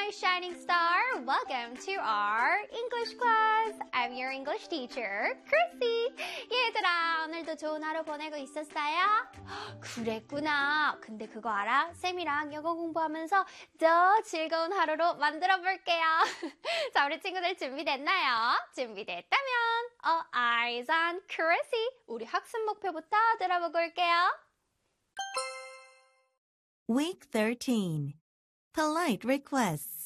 my shining star. Welcome to our English class. I'm your English teacher, Chrissy. 얘들아, 오늘도 좋은 하루 보내고 있었어요? 그랬구나. 근데 그거 알아? 쌤이랑 영어 공부하면서 더 즐거운 하루로 만들어 볼게요. 자, 우리 친구들 준비됐나요? 준비됐다면 All eyes on Chrissy. 우리 학습 목표부터 들어보고 올게요. Week 13. Polite requests.